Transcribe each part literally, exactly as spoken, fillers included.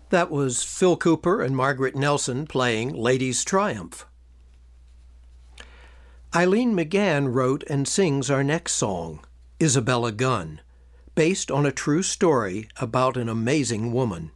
That was Phil Cooper and Margaret Nelson playing Ladies' Triumph. Eileen McGann wrote and sings our next song, Isabella Gunn, based on a true story about an amazing woman.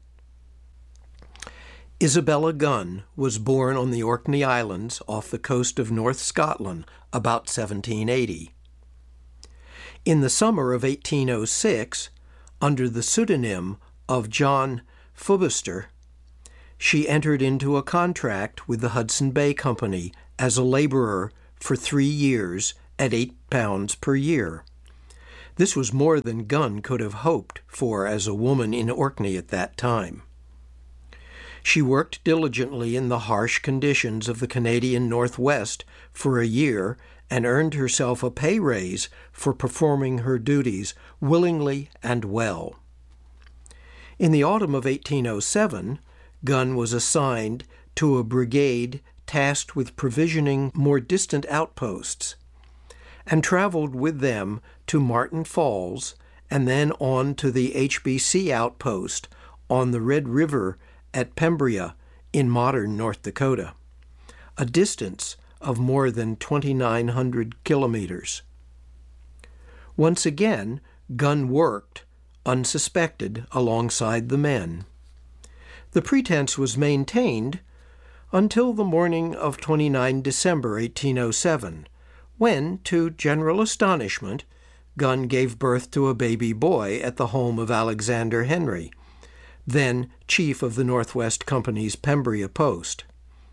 Isabella Gunn was born on the Orkney Islands off the coast of North Scotland about seventeen eighty. In the summer of eighteen oh six, under the pseudonym of John Fubister, she entered into a contract with the Hudson Bay Company as a laborer for three years at eight pounds per year. This was more than Gunn could have hoped for as a woman in Orkney at that time. She worked diligently in the harsh conditions of the Canadian Northwest for a year and earned herself a pay raise for performing her duties willingly and well. In the autumn of eighteen oh seven, Gunn was assigned to a brigade tasked with provisioning more distant outposts, and traveled with them to Martin Falls and then on to the H B C outpost on the Red River at Pembria in modern North Dakota, a distance of more than twenty-nine hundred kilometers. Once again, Gunn worked, unsuspected, alongside the men. The pretense was maintained until the morning of the twenty-ninth of December, eighteen oh seven, when, to general astonishment, Gunn gave birth to a baby boy at the home of Alexander Henry, then chief of the Northwest Company's Pembria post.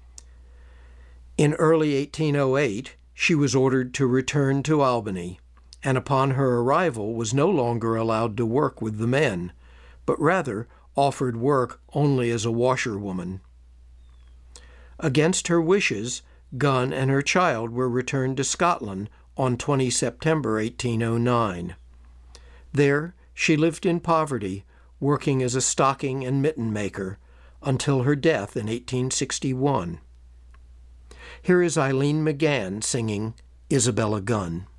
In early eighteen oh eight, she was ordered to return to Albany, and upon her arrival was no longer allowed to work with the men, but rather offered work only as a washerwoman. Against her wishes, Gunn and her child were returned to Scotland on the twentieth of September, eighteen oh nine. There she lived in poverty, working as a stocking and mitten maker, until her death in eighteen sixty-one. Here is Eileen McGann singing Isabella Gunn.